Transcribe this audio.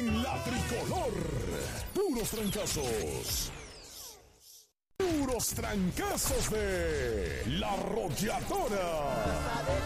en la tricolor. Puros trancazos. Puros trancazos de La Arrolladora.